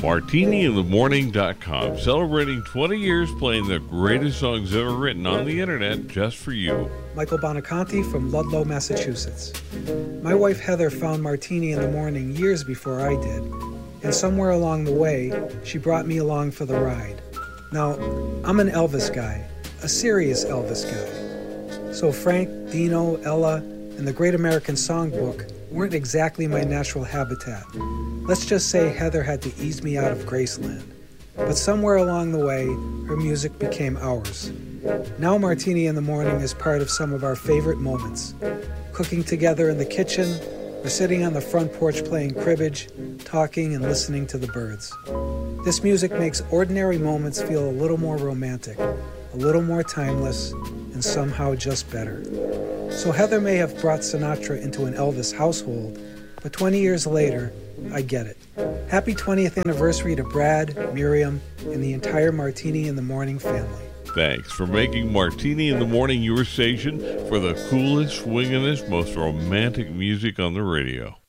MartiniInTheMorning.com, celebrating 20 years playing the greatest songs ever written on the internet just for you. Michael Bonaconti from Ludlow, Massachusetts. My wife Heather found Martini in the Morning years before I did, and somewhere along the way, she brought me along for the ride. Now, I'm an Elvis guy, a serious Elvis guy. So Frank, Dino, Ella, and the Great American Songbook weren't exactly my natural habitat. Let's just say Heather had to ease me out of Graceland. But somewhere along the way, her music became ours. Now Martini in the Morning is part of some of our favorite moments. Cooking together in the kitchen, or sitting on the front porch playing cribbage, talking and listening to the birds. This music makes ordinary moments feel a little more romantic, a little more timeless, and somehow just better. So Heather may have brought Sinatra into an Elvis household, but 20 years later, I get it. Happy 20th anniversary to Brad, Miriam, and the entire Martini in the Morning family. Thanks for making Martini in the Morning your station for the coolest, swingingest, most romantic music on the radio.